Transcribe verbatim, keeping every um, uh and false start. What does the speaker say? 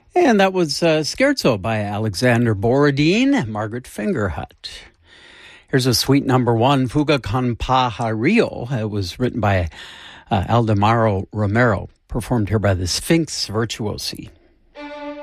And that was uh, Scherzo by Alexander Borodin and Margaret Fingerhut. Here's a sweet number one, Fuga con Pajarillo. It was written by uh, Aldemaro Romero, performed here by the Sphinx Virtuosi.